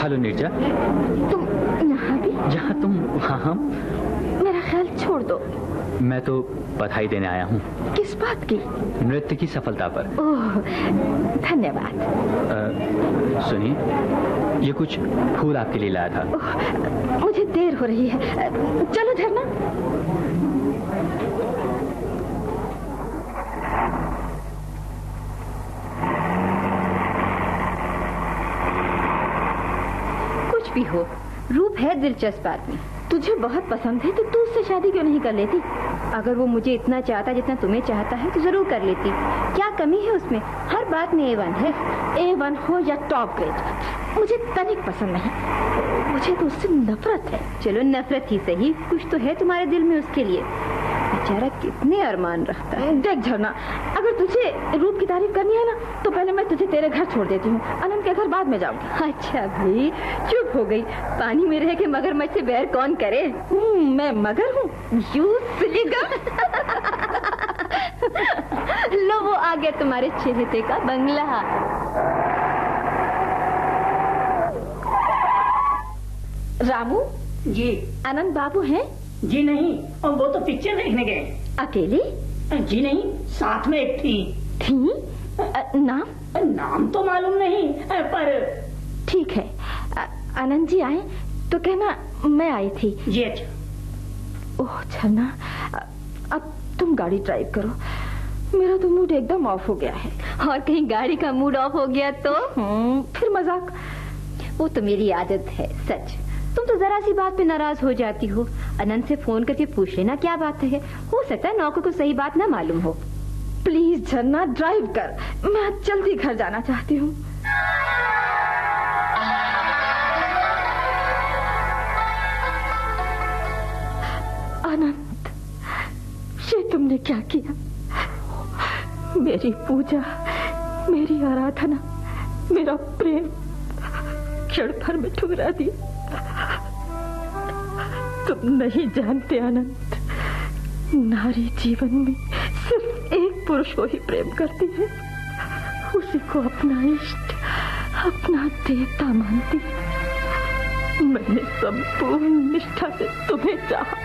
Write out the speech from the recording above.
Hello Neerja. तुम यहाँ भी? जहाँ तुम वहाँ। मेरा ख्याल छोड़ दो। मैं तो बधाई देने आया हूँ। किस बात की? नृत्य की सफलता पर। ओह, धन्यवाद। सुनिए, ये कुछ फूल आपके लिए लाया था। मुझे देर हो रही है, चलो झरना। कुछ भी हो, रूप है दिलचस्प आदमी। तुझे बहुत पसंद है तो तू उससे शादी क्यों नहीं कर लेती? अगर वो मुझे इतना चाहता जितना तुम्हें चाहता है तो जरूर कर लेती। क्या कमी है उसमें? हर बात में A1 है। A1 हो या टॉप ग्रेड, मुझे तनिक पसंद नहीं। मुझे तो उससे नफरत है। चलो नफरत ही सही, कुछ तो है तुम्हारे दिल में उसके लिए। बेचारा कितने अरमान रखता है। देख झरना, अगर तुझे रूप की तारीफ करनी है ना तो पहले मैं तुझे तेरे घर छोड़ देती हूँ। अनंत के घर बाद में जाऊंगी। अच्छा भाई, चुप हो गई। पानी में रह के मगरमच्छ से बैर कौन करे? मैं मगर हूँ? You silly girl. लो वो आ गया तुम्हारे चहेते का बंगला। रामू जी। आनंद बाबू हैं? जी नहीं, और वो तो पिक्चर देखने गए। अकेले? जी नहीं, साथ में एक थी। नाम तो मालूम नहीं, पर ठीक है। आनंद जी आए तो कहना मैं आई थी। जी अच्छा। ओह झरना, अब तुम गाड़ी ड्राइव करो। मेरा तो मूड एकदम ऑफ हो गया है। और कहीं गाड़ी का मूड ऑफ हो गया तो फिर मजाक। वो तो मेरी आदत है। सच, तुम तो जरा सी बात पे नाराज हो जाती हो। अनंत से फोन करके पूछ लेना क्या बात है। हो सकता है नौकर को सही बात ना मालूम हो। प्लीज झरना ड्राइव कर, मैं जल्दी घर जाना चाहती हूँ। अनंत, ये तुमने क्या किया? मेरी पूजा, मेरी आराधना, मेरा प्रेम क्षण भर में ठुकरा दिया। तुम नहीं जानते अनंत, नारी जीवन में सिर्फ एक पुरुष को ही प्रेम करती है। उसी को अपना इष्ट, अपना देवता मानती है। मैंने संपूर्ण निष्ठा से तुम्हें चाहा।